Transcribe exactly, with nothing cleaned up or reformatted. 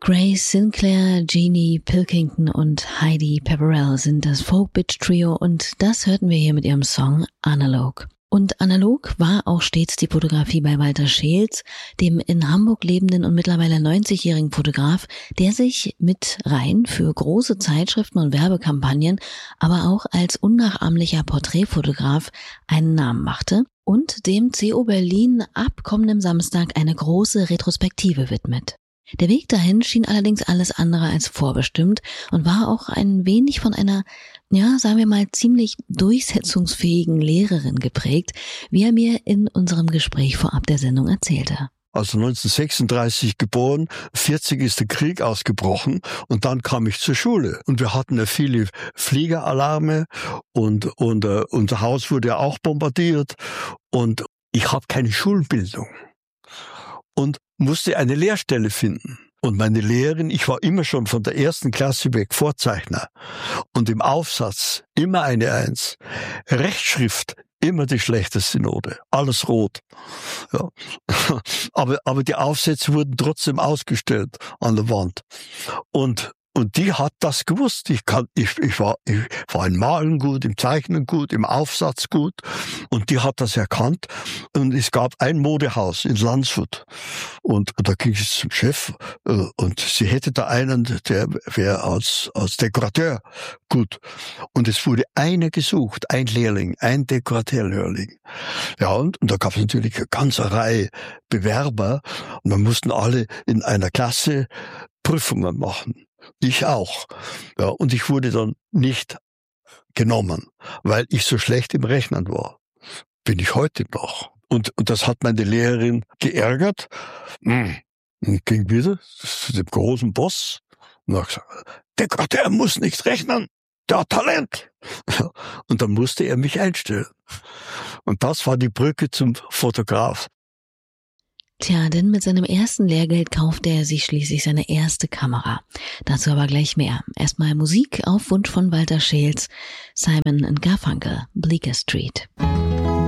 Grace Sinclair, Jeannie Pilkington und Heidi Pepperell sind das Folk-Bitch-Trio und das hörten wir hier mit ihrem Song Analog. Und analog war auch stets die Fotografie bei Walter Scheels, dem in Hamburg lebenden und mittlerweile neunzigjährigen Fotograf, der sich mit Reihen für große Zeitschriften und Werbekampagnen, aber auch als unnachahmlicher Porträtfotograf einen Namen machte und dem C O Berlin ab kommendem Samstag eine große Retrospektive widmet. Der Weg dahin schien allerdings alles andere als vorbestimmt und war auch ein wenig von einer, ja, sagen wir mal, ziemlich durchsetzungsfähigen Lehrerin geprägt, wie er mir in unserem Gespräch vorab der Sendung erzählte. Also neunzehnhundertsechsunddreißig geboren, vierzig ist der Krieg ausgebrochen und dann kam ich zur Schule. Und wir hatten ja viele Fliegeralarme und, und uh, unser Haus wurde ja auch bombardiert und ich habe keine Schulbildung und musste eine Lehrstelle finden. Und meine Lehrerin, ich war immer schon von der ersten Klasse weg Vorzeichner. Und im Aufsatz immer eine Eins. Rechtschrift immer die schlechteste Note. Alles rot. Ja. Aber, aber die Aufsätze wurden trotzdem ausgestellt an der Wand. Und Und die hat das gewusst. Ich kann, ich, ich war, ich war im Malen gut, im Zeichnen gut, im Aufsatz gut. Und die hat das erkannt. Und es gab ein Modehaus in Landshut. Und da ging ich zum Chef. Und sie hätte da einen, der wäre als, als Dekorateur gut. Und es wurde einer gesucht, ein Lehrling, ein Dekorateurlehrling. Ja, und, und da gab es natürlich eine ganze Reihe Bewerber. Und dann mussten alle in einer Klasse Prüfungen machen. Ich auch. Ja, und ich wurde dann nicht genommen, weil ich so schlecht im Rechnen war. Bin ich heute noch. Und, und das hat meine Lehrerin geärgert. Und ging wieder zu dem großen Boss und hat gesagt, der Gott, der muss nicht rechnen, der hat Talent. Und dann musste er mich einstellen. Und das war die Brücke zum Fotograf. Tja, denn mit seinem ersten Lehrgeld kaufte er sich schließlich seine erste Kamera. Dazu aber gleich mehr. Erstmal Musik auf Wunsch von Walter Scheels, Simon and Garfunkel, Bleecker Street.